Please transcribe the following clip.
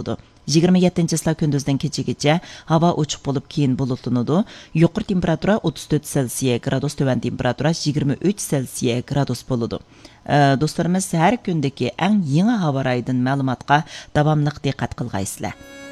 bo'ladi. 27-сызла күндүздөн кечеgacha havo ochiq bo'lib keyin bulutlanadi. Yuqori temperatura 34 Selsiya gradus, töven temperatura 23 Selsiya gradus bo'ladi. Do'stlarimiz, har kundagi eng yangi havo rayidan ma'lumotga davomli diqqat qilgaysizlar.